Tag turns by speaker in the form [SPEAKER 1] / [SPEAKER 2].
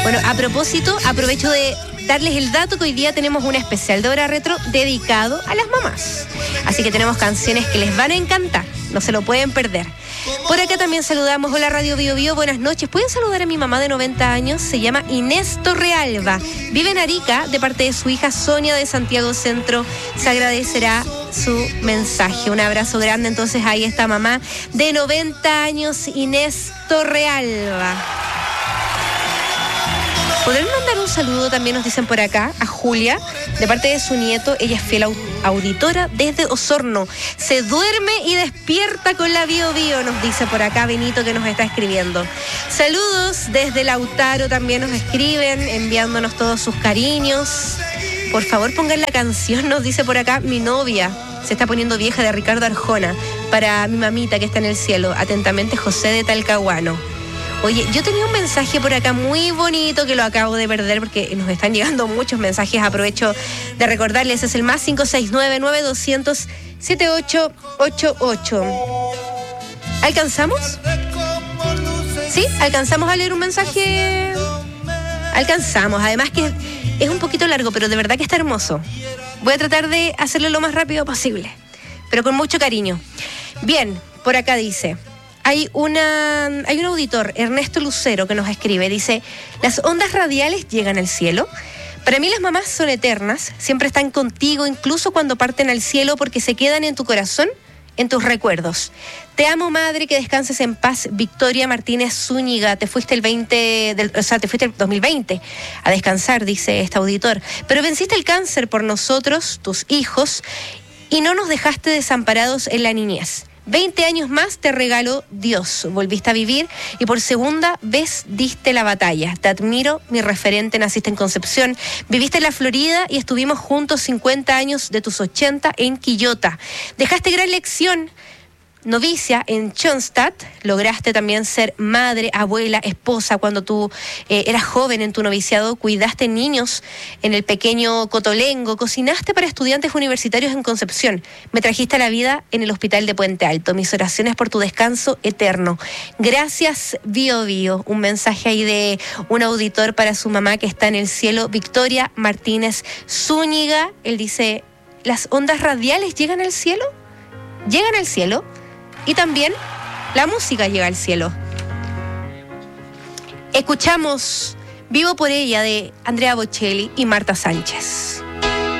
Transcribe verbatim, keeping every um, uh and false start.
[SPEAKER 1] Bueno, a propósito, aprovecho de darles el dato que hoy día tenemos un especial de Hora Retro dedicado a las mamás. Así que tenemos canciones que les van a encantar, no se lo pueden perder. Por acá también saludamos, hola Radio Bio Bio, buenas noches. ¿Pueden saludar a mi mamá de noventa años? Se llama Inés Torrealba. Vive en Arica, de parte de su hija Sonia de Santiago Centro. Se agradecerá su mensaje. Un abrazo grande entonces ahí está mamá de noventa años, Inés Torrealba. ¿Podrán mandar un saludo también, nos dicen por acá, a Julia, de parte de su nieto? Ella es fiel auditora desde Osorno. Se duerme y despierta con la Bio Bio, nos dice por acá Benito, que nos está escribiendo. Saludos desde Lautaro, también nos escriben, enviándonos todos sus cariños. Por favor, pongan la canción, nos dice por acá mi novia. Se está poniendo vieja, de Ricardo Arjona, para mi mamita que está en el cielo. Atentamente, José de Talcahuano. Oye, yo tenía un mensaje por acá muy bonito que lo acabo de perder porque nos están llegando muchos mensajes. Aprovecho de recordarles, es el más cinco seis nueve, nueve dos cero cero, siete ocho ocho ocho. ¿Alcanzamos? ¿Sí? ¿Alcanzamos a leer un mensaje? Alcanzamos, además que es un poquito largo, pero de verdad que está hermoso. Voy a tratar de hacerlo lo más rápido posible, pero con mucho cariño. Bien, por acá dice... Hay, una, hay un auditor, Ernesto Lucero, que nos escribe, dice, ¿las ondas radiales llegan al cielo? Para mí las mamás son eternas, siempre están contigo, incluso cuando parten al cielo, porque se quedan en tu corazón, en tus recuerdos. Te amo, madre, que descanses en paz. Victoria Martínez Zúñiga, te fuiste el veinte, del, o sea, te fuiste el dos mil veinte a descansar, dice este auditor. Pero venciste el cáncer por nosotros, tus hijos, y no nos dejaste desamparados en la niñez. veinte años más te regaló Dios. Volviste a vivir y por segunda vez diste la batalla. Te admiro, mi referente, naciste en Concepción, viviste en la Florida y estuvimos juntos cincuenta años de tus ochenta en Quillota. Dejaste gran lección. Novicia en Schoenstatt, lograste también ser madre, abuela, esposa cuando tú eh, eras joven en tu noviciado, cuidaste niños en el pequeño Cotolengo, cocinaste para estudiantes universitarios en Concepción, me trajiste a la vida en el hospital de Puente Alto, mis oraciones por tu descanso eterno. Gracias, Bio Bio. Un mensaje ahí de un auditor para su mamá que está en el cielo, Victoria Martínez Zúñiga. Él dice, ¿las ondas radiales llegan al cielo? ¿Llegan al cielo? Y también la música llega al cielo. Escuchamos Vivo por ella de Andrea Bocelli y Marta Sánchez.